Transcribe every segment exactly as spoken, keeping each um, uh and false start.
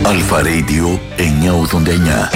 Αλφα Radio εννιακόσια ογδόντα εννιά.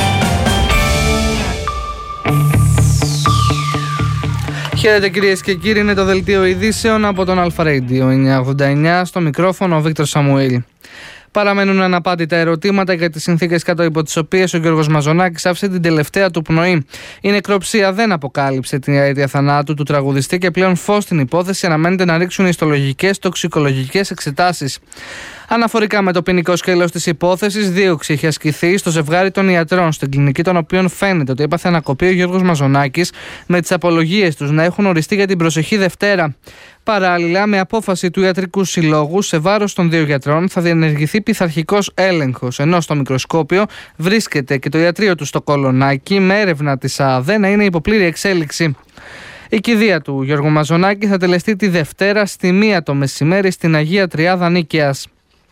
Χαίρετε κυρίες και κύριοι, είναι το δελτίο ειδήσεων από τον Αλφα Radio εννιακόσια ογδόντα εννιά. Στο μικρόφωνο ο Βίκτορ Σαμουήλ. Παραμένουν αναπάντητα ερωτήματα για τις συνθήκες κάτω υπό τις οποίες ο Γιώργος Μαζονάκης άφησε την τελευταία του πνοή. Η νεκροψία δεν αποκάλυψε την αίτια θανάτου του τραγουδιστή και πλέον φως στην υπόθεση αναμένεται να ρίξουν ιστολογικές τοξικολογικές εξετάσεις. Αναφορικά με το ποινικό σκέλος της υπόθεσης, δίωξη έχει ασκηθεί στο ζευγάρι των ιατρών στην κλινική των οποίων φαίνεται ότι έπαθε ανακοπή ο Γιώργος Μαζονάκης, με τις απολογίες τους να έχουν οριστεί για την προσεχή Δευτέρα. Παράλληλα, με απόφαση του Ιατρικού Συλλόγου, σε βάρος των δύο γιατρών θα διενεργηθεί πειθαρχικός έλεγχος, ενώ στο μικροσκόπιο βρίσκεται και το ιατρείο του στο Κολονάκι, με έρευνα της ΑΔΕ να είναι υποπλήρη εξέλιξη. Η κηδεία του Γιώργου Μαζονάκη θα τελεστεί τη Δευτέρα στη μία το μεσημέρι στην Αγία Τριάδα Νίκαιας.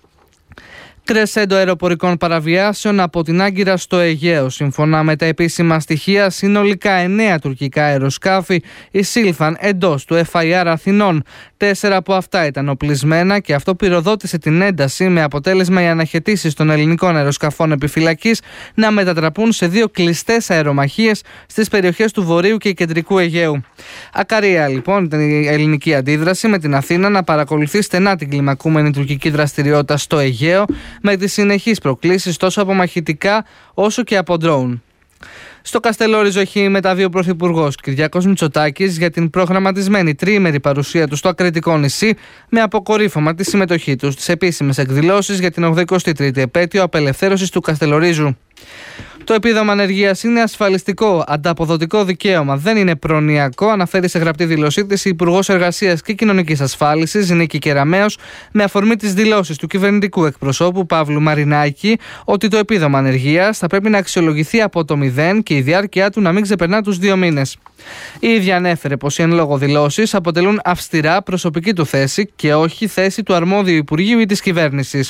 Κρεσέντο αεροπορικών παραβιάσεων από την Άγκυρα στο Αιγαίο. Σύμφωνα με τα επίσημα στοιχεία, συνολικά εννέα τουρκικά αεροσκάφη εισήλθαν εντός του εφ άι αρ Αθηνών. Τέσσερα από αυτά ήταν οπλισμένα και αυτό πυροδότησε την ένταση, με αποτέλεσμα οι αναχαιτήσεις των ελληνικών αεροσκαφών επιφυλακής να μετατραπούν σε δύο κλειστές αερομαχίες στις περιοχές του Βορείου και Κεντρικού Αιγαίου. Ακαρία λοιπόν ήταν η ελληνική αντίδραση, με την Αθήνα να παρακολουθεί στενά την κλιμακούμενη τουρκική δραστηριότητα στο Αιγαίο, με τις συνεχείς προκλήσεις τόσο από μαχητικά όσο και από ντρόουν. Στο Καστελόριζο έχει μεταβεί ο Πρωθυπουργός Κυριάκος Μητσοτάκης για την προγραμματισμένη τριήμερη παρουσία του στο Ακριτικό νησί, με αποκορύφωμα τη συμμετοχή του στις επίσημες εκδηλώσεις για την ογδοηκοστή τρίτη επέτειο απελευθέρωσης του Καστελορίζου. Το επίδομα ανεργίας είναι ασφαλιστικό, ανταποδοτικό δικαίωμα, δεν είναι προνοιακό, αναφέρει σε γραπτή δήλωσή της η Υπουργός Εργασίας και Κοινωνικής Ασφάλισης, Νίκη Κεραμέως, με αφορμή τις δηλώσεις του κυβερνητικού εκπροσώπου Παύλου Μαρινάκη ότι το επίδομα ανεργίας θα πρέπει να αξιολογηθεί από το μηδέν και η διάρκεια του να μην ξεπερνά τους δύο μήνες. Η ίδια ανέφερε πως οι εν λόγω δηλώσεις αποτελούν αυστηρά προσωπική του θέση και όχι θέση του αρμόδιου Υπουργείου ή της κυβέρνησης.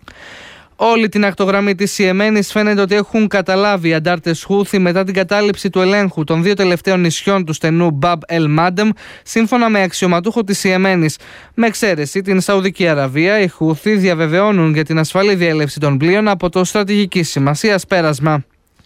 Όλη την ακτογραμμή της Ιεμένης φαίνεται ότι έχουν καταλάβει οι αντάρτες Χούθι μετά την κατάληψη του ελέγχου των δύο τελευταίων νησιών του στενού Μπαμπ Ελ Μάντεμ, σύμφωνα με αξιωματούχο της Ιεμένης. Με εξαίρεση την Σαουδική Αραβία, οι Χούθι διαβεβαιώνουν για την ασφαλή διέλευση των πλοίων από το στρατηγικής σημασίας πέρασμα.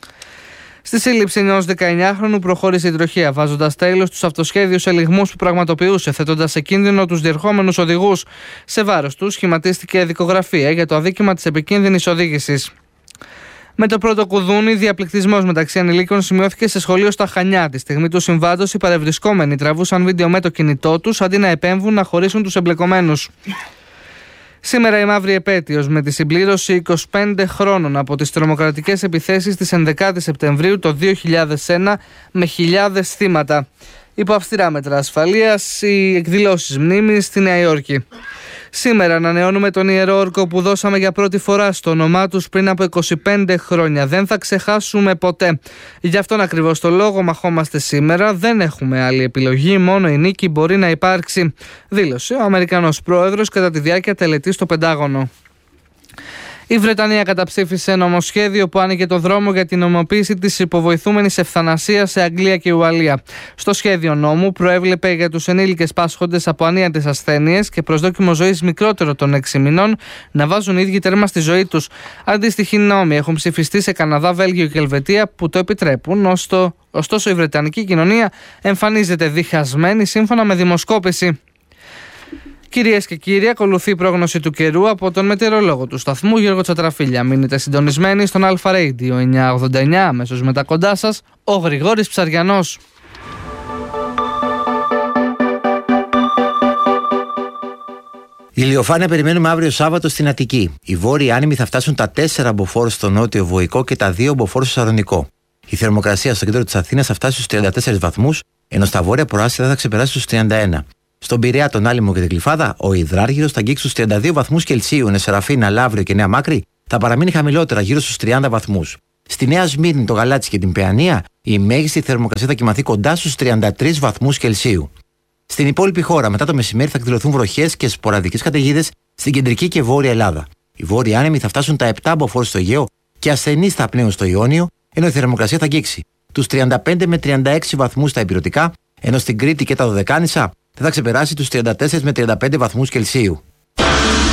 Στη σύλληψη ενός δεκαεννιάχρονου προχώρησε η τροχέα, βάζοντας τέλος στους αυτοσχέδιους ελιγμούς που πραγματοποιούσε, θέτοντας σε κίνδυνο τους διερχόμενους οδηγούς. Σε βάρος του σχηματίστηκε δικογραφία για το αδίκημα της επικίνδυνης οδήγησης. Με το πρώτο κουδούνι, διαπληκτισμός μεταξύ ανηλίκων σημειώθηκε σε σχολείο στα Χανιά. Τη στιγμή του συμβάντος, οι παρευρισκόμενοι τραβούσαν βίντεο με το κινητό τους, αντί να επέμβουν να χωρίσουν τους εμπλεκομένους. Σήμερα η μαύρη επέτειος, με τη συμπλήρωση είκοσι πέντε χρόνων από τις τρομοκρατικές επιθέσεις της ενδεκάτη Σεπτεμβρίου το δύο χιλιάδες ένα, με χιλιάδες θύματα. Υπό αυστηρά μέτρα ασφαλείας, οι εκδηλώσεις μνήμης στη Νέα Υόρκη. Σήμερα ανανεώνουμε τον ιερό όρκο που δώσαμε για πρώτη φορά στο όνομά τους πριν από είκοσι πέντε χρόνια. Δεν θα ξεχάσουμε ποτέ. Γι' αυτόν ακριβώς το λόγο μαχόμαστε σήμερα. Δεν έχουμε άλλη επιλογή. Μόνο η νίκη μπορεί να υπάρξει, δήλωσε ο Αμερικανός πρόεδρος κατά τη διάρκεια τελετής στο Πεντάγωνο. Η Βρετανία καταψήφισε νομοσχέδιο που άνοιγε το δρόμο για την νομοποίηση της υποβοηθούμενης ευθανασίας σε Αγγλία και Ουαλία. Στο σχέδιο νόμου προέβλεπε για τους ενήλικες πάσχοντες από ανίατες ασθένειες και προσδόκιμο ζωής μικρότερο των έξι μηνών να βάζουν οι ίδιοι τέρμα στη ζωή τους. Αντίστοιχοι νόμοι έχουν ψηφιστεί σε Καναδά, Βέλγιο και Ελβετία που το επιτρέπουν, ωστόσο η Βρετανική κοινωνία εμφανίζεται διχασμένη σύμφωνα με δημοσκόπηση. Κυρίες και κύριοι, ακολουθεί η πρόγνωση του καιρού από τον μετεωρολόγο του σταθμού Γιώργο Τσατραφίλια. Μείνετε συντονισμένοι στον Αλφα Radio εννιακόσια ογδόντα εννιά, αμέσως μετά κοντά σας ο Γρηγόρης Ψαριανός. Ηλιοφάνεια περιμένουμε αύριο Σάββατο στην Αττική. Οι βόρειοι άνεμοι θα φτάσουν τα τέσσερα μποφόρ στο νότιο Βοϊκό και τα δύο μποφόρ στο Σαρονικό. Η θερμοκρασία στο κέντρο της Αθήνας θα φτάσει στους τριάντα τέσσερις βαθμούς, ενώ στα βόρεια προάστια θα ξεπεράσει στους τριάντα ένα. Στον Πειραιά, τον Άλυμο και την Γλυφάδα, ο υδράργυρος θα αγγίξει στους τριάντα δύο βαθμούς Κελσίου, ενώ Σεραφίνα, Λαύριο και Νέα Μάκρη θα παραμείνει χαμηλότερα, γύρω στους τριάντα βαθμούς. Στη Νέα Σμύρνη, το Γαλάτσι και την Παιανία, η μέγιστη θερμοκρασία θα κοιμαθεί κοντά στους τριάντα τρεις βαθμούς Κελσίου. Στην υπόλοιπη χώρα, μετά το μεσημέρι, θα εκδηλωθούν βροχές και σποραδικές καταιγίδες στην κεντρική και βόρεια Ελλάδα. Οι βόρειοι άνεμοι θα φτάσουν τα επτά μποφόρ στο Αιγαίο και ασθενείς θα πνέουν στο Ιόνιο, ενώ η θερμοκρασία θα αγγίξει τους τριάντα πέντε με τριάντα έξι βαθμούς στα Ηπειρωτικά, ενώ στην Κρήτη και τα Δωδεκάνησα δεν θα ξεπεράσει τους τριάντα τέσσερα με τριάντα πέντε βαθμούς Κελσίου.